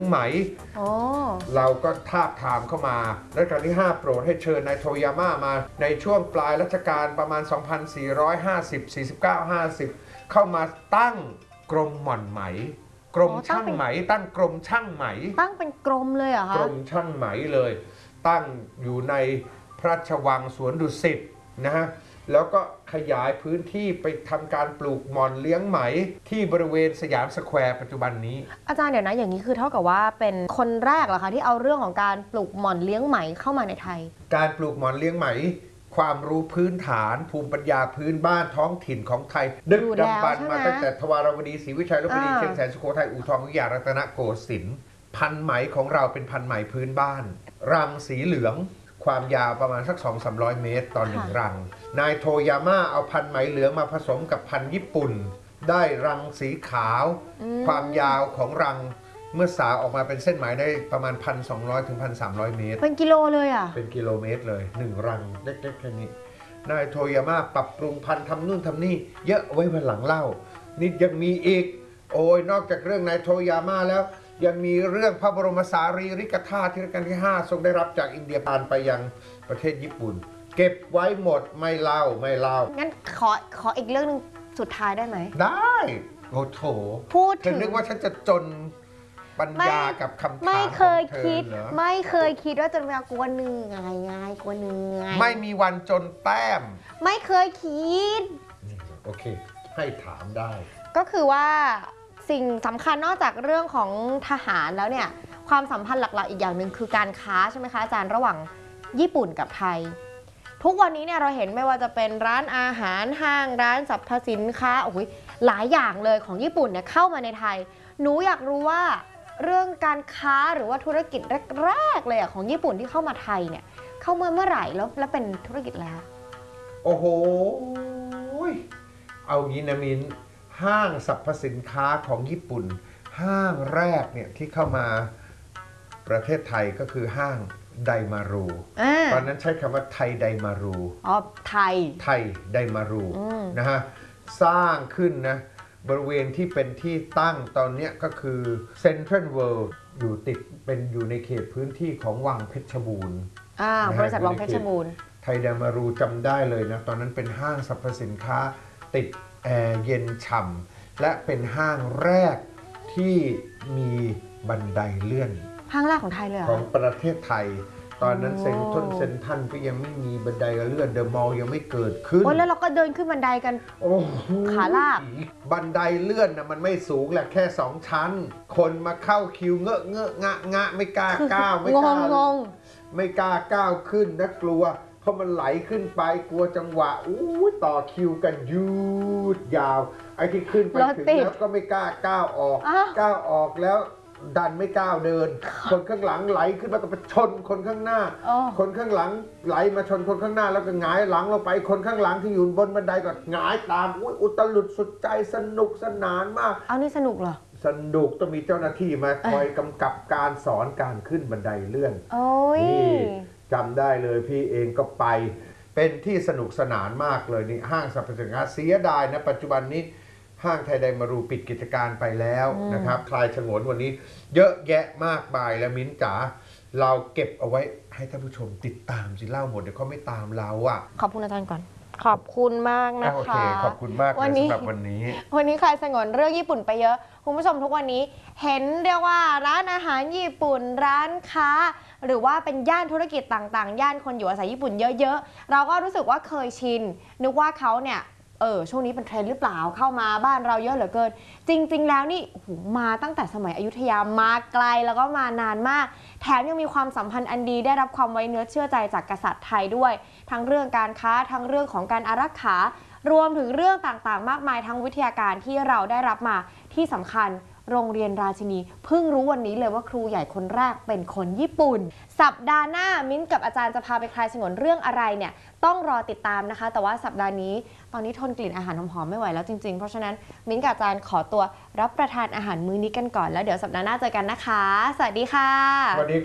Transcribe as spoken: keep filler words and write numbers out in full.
ไหมเราก็ทาบทามเข้ามารัชกาลที่ห้าโปรดให้เชิญนายโทยาม่ามาในช่วงปลายรัชกาลประมาณ สองพันสี่ร้อยห้าสิบ สี่สิบเก้า ห้าสิบ เข้ามาตั้งกรมหม่อนไหมกรมช่างไหมตั้งกรมช่างไหมตั้งเป็นกรมเลยเหรอคะกรมช่างไหมเลยตั้งอยู่ในพระราชวังสวนดุสิตนะฮะแล้วก็ขยายพื้นที่ไปทำการปลูกหม่อนเลี้ยงไหมที่บริเวณสยามสแควร์ปัจจุบันนี้อาจารย์เดี๋ยวนะอย่างนี้คือเท่ากับว่าเป็นคนแรกเหรอคะที่เอาเรื่องของการปลูกหม่อนเลี้ยงไหมเข้ามาในไทยการปลูกหม่อนเลี้ยงไหมความรู้พื้นฐานภูมิปัญญาพื้นบ้านท้องถิ่นของไทยดึกดำบรรพ์มาตั้งแต่ทวารวดีศรีวิชัยลพบุรีเชียงแสนสุโขทัยอู่ทองอยุธยารัตนโกสินทร์พันไหมของเราเป็นพันไหมพื้นบ้านรังสีเหลืองความยาวประมาณสัก สองถึงสามร้อย เมตรต่อหนึ่งรังนายโทยาม่าเอาพันไหมเหลืองมาผสมกับพันญี่ปุ่นได้รังสีขาวความยาวของรังเมื่อสาวออกมาเป็นเส้นไหมได้ประมาณ หนึ่งพันสองร้อย ถึง หนึ่งพันสามร้อย เมตรเป็นกิโลเลยอ่ะเป็นกิโลเมตรเลยหนึ่งรังเล็กๆแค่นี้นายโทยาม่าปรับปรุงพันธุ์ทำนู่นทำนี่เยอะไว้วันหลังเล่านี่ยังมีอีกโอ้ยนอกจากเรื่องนายโทยาม่าแล้วยังมีเรื่องพระบรมสารีริกธาตุที่รัชกาลที่ห้าทรงได้รับจากอินเดียผ่านไปยังประเทศญี่ปุ่นเก็บไว้หมดไม่เล่าไม่เล่างั้นขอขออีกเรื่องนึงสุดท้ายได้ไหมได้โอ้โถพูดถึงนึกว่าฉันจะจนปัญญากับคำถามไม่เคยคิดไม่เคยคิดว่าจนเวลากลัวเหนื่อยไงกลัวเหนื่อยไม่มีวันจนแต้มไม่เคยคิดโอเคให้ถามได้ก็คือว่าสิ่งสำคัญนอกจากเรื่องของทหารแล้วเนี่ยความสัมพันธ์หลักๆอีกอย่างหนึ่งคือการค้าใช่ไหมคะอาจารย์ระหว่างญี่ปุ่นกับไทยทุกวันนี้เนี่ยเราเห็นไม่ว่าจะเป็นร้านอาหารห้างร้านสรรพสินค้าโอ้ยหลายอย่างเลยของญี่ปุ่นเนี่ยเข้ามาในไทยหนูอยากรู้ว่าเรื่องการค้าหรือว่าธุรกิจแรกๆเลยอะของญี่ปุ่นที่เข้ามาไทยเนี่ยเข้ามาเมื่อไหร่แล้วแล้วเป็นธุรกิจแล้วโอ้โหเอางี้นะมินห้างสรรพสินค้าของญี่ปุ่นห้างแรกเนี่ยที่เข้ามาประเทศไทยก็คือห้างไดมารูตอนนั้นใช้คำว่าไทยไดมารูอ๋อไทยไทยไดมารูนะฮะสร้างขึ้นนะบริเวณที่เป็นที่ตั้งตอนนี้ก็คือเซ็นทรัลเวิลด์อยู่ติดเป็นอยู่ในเขตพื้นที่ของวังเพชรบูรณ์บริษัทวังเพชรบูรณ์ไทยไดมารูจำได้เลยนะตอนนั้นเป็นห้างสรรพสินค้าติดแอร์เย็นฉ่ำและเป็นห้างแรกที่มีบันไดเลื่อนห้างแรกของไทยเลยของประเทศไทยตอนนั้นเซ็นทรัลเซ็นทรัลก็ยังไม่มีบันไดเลื่อนเดอะมอลล์ยังไม่เกิดขึ้นโอ้แล้วเราก็เดินขึ้นบันไดกันโอ้ขาลากบันไดเลื่อนนะมันไม่สูงแหละแค่สองชั้นคนมาเข้าคิวเงอะเงอะงะงะไม่กล้าก้าวไม่กล้างงไม่กล้าก้าวขึ้นนะกลัวเพราะมันไหลขึ้นไปกลัวจังหวะอู้ต่อคิวกันยืดยาวไอ้ที่ขึ้นไปถึงแล้วก็ไม่กล้าก้าวออกก้าวออกแล้วดันไม่ก้าวเดินคนข้างหลังไหลขึ้นมาก็ไปชนคนข้างหน้าคนข้างหลังไหลมาชนคนข้างหน้าแล้วก็หงายหลังลงไปคนข้างหลังที่อยู่บนบันไดก็หงายตามอุ้ยอุตลุดสุดใจสนุกสนานมากเอานี่สนุกเหรอสนุกต้องมีเจ้าหน้าที่มาคอยกำกับการสอนการขึ้นบันไดเลื่อนนี่จำได้เลยพี่เองก็ไปเป็นที่สนุกสนานมากเลยนี่ห้างสรรพสินค้าเสียดายนะปัจจุบันนี้ห้างไทยไดมารูปิดกิจการไปแล้วนะครับคลายฉงนวันนี้เยอะแยะมากมายและมิ้นจ๋าเราเก็บเอาไว้ให้ท่านผู้ชมติดตามสิเล่าหมดเดี๋ยวเขาไม่ตามเราอ่ะขอบคุณอาจารย์ก่อนขอบคุณมากนะคะโอเคขอบคุณมากสำหรับวันนี้วันนี้คลายฉงนเรื่องญี่ปุ่นไปเยอะคุณผู้ชมทุกวันนี้เห็นเรียกว่าร้านอาหารญี่ปุ่นร้านค้าหรือว่าเป็นย่านธุรกิจต่างๆย่านคนอยู่อาศัยญี่ปุ่นเยอะๆเราก็รู้สึกว่าเคยชินนึกว่าเขาเนี่ยเออช่วงนี้เป็นเทรนด์หรือเปล่าเข้ามาบ้านเราเยอะเหลือเกินจริงๆแล้วนี่โหมาตั้งแต่สมัยอยุธยามาไกลแล้วก็มานานมากแถมยังมีความสัมพันธ์อันดีได้รับความไว้เนื้อเชื่อใจจากกษัตริย์ไทยด้วยทั้งเรื่องการค้าทั้งเรื่องของการอารักขารวมถึงเรื่องต่างๆมากมายทั้งวิทยาการที่เราได้รับมาที่สำคัญโรงเรียนราชินีเพิ่งรู้วันนี้เลยว่าครูใหญ่คนแรกเป็นคนญี่ปุ่นสัปดาห์หน้ามิ้นกับอาจารย์จะพาไปคลายฉงนเรื่องอะไรเนี่ยต้องรอติดตามนะคะแต่ว่าสัปดาห์นี้ตอนนี้ทนกลิ่นอาหารหอมๆไม่ไหวแล้วจริงๆเพราะฉะนั้นมิ้นกับอาจารย์ขอตัวรับประทานอาหารมื้อนี้กันก่อนแล้วเดี๋ยวสัปดาห์หน้าเจอกันนะคะสวัสดีค่ะ